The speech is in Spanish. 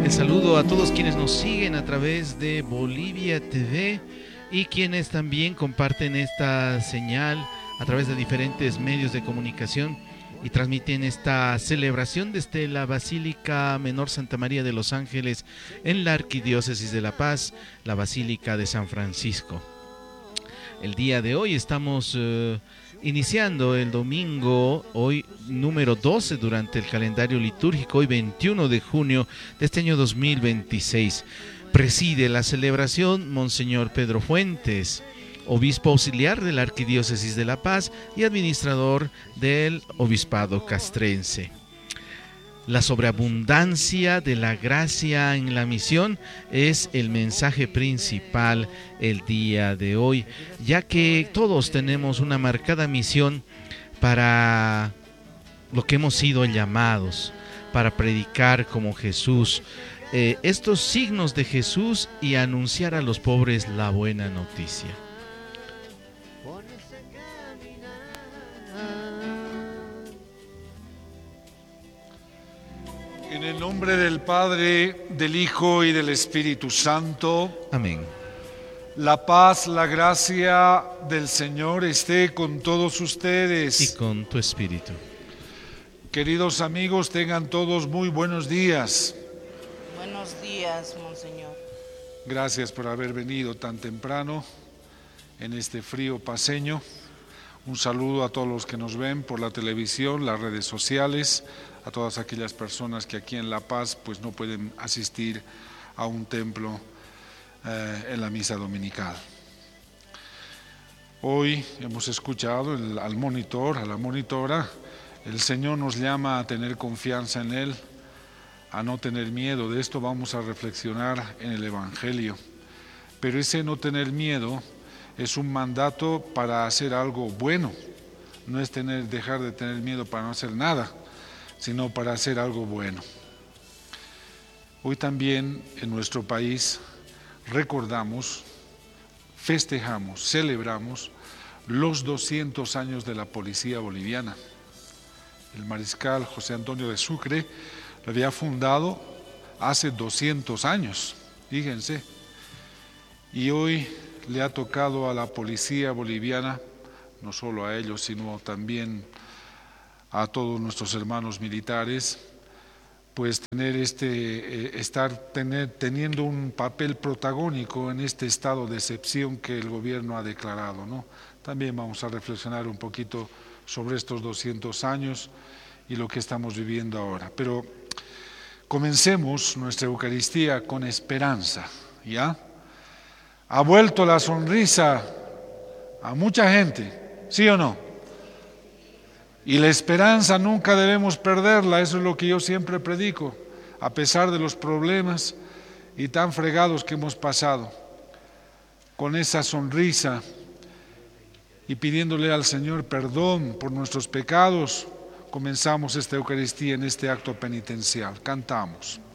El saludo a todos quienes nos siguen a través de Bolivia TV y quienes también comparten esta señal a través de diferentes medios de comunicación y transmiten esta celebración desde la Basílica Menor Santa María de los Ángeles en la Arquidiócesis de La Paz, la Basílica de San Francisco. El día de hoy estamos iniciando el domingo, hoy número 12 durante el calendario litúrgico, hoy 21 de junio de este año 2026. Preside la celebración Monseñor Pedro Fuentes, obispo auxiliar de la Arquidiócesis de La Paz y administrador del Obispado Castrense. La sobreabundancia de la gracia en la misión es el mensaje principal el día de hoy, ya que todos tenemos una marcada misión para lo que hemos sido llamados, para predicar como Jesús, estos signos de Jesús y anunciar a los pobres la buena noticia. En el nombre del Padre, del Hijo y del Espíritu Santo. Amén. La paz, la gracia del Señor esté con todos ustedes. Y con tu espíritu. Queridos amigos, tengan todos muy buenos días. Buenos días, Monseñor. Gracias por haber venido tan temprano en este frío paceño. Un saludo a todos los que nos ven por la televisión, las redes sociales, a todas aquellas personas que aquí en La Paz pues no pueden asistir a un templo en la misa dominical. Hoy hemos escuchado al monitor, a la monitora. El Señor nos llama a tener confianza en Él, a no tener miedo. De esto vamos a reflexionar en el Evangelio. Pero ese no tener miedo es un mandato para hacer algo bueno. No es dejar de tener miedo para no hacer nada, sino para hacer algo bueno. Hoy también en nuestro país recordamos, festejamos, celebramos los 200 años de la policía boliviana. El mariscal José Antonio de Sucre lo había fundado hace 200 años, fíjense. Y hoy le ha tocado a la policía boliviana, no solo a ellos, sino también a todos nuestros hermanos militares, pues teniendo un papel protagónico en este estado de excepción que el gobierno ha declarado, ¿no? También vamos a reflexionar un poquito sobre estos 200 años y lo que estamos viviendo ahora. Pero comencemos nuestra Eucaristía con esperanza, ¿ya? Ha vuelto la sonrisa a mucha gente, ¿sí o no? Y la esperanza nunca debemos perderla, eso es lo que yo siempre predico, a pesar de los problemas y tan fregados que hemos pasado. Con esa sonrisa y pidiéndole al Señor perdón por nuestros pecados, comenzamos esta Eucaristía en este acto penitencial. Cantamos.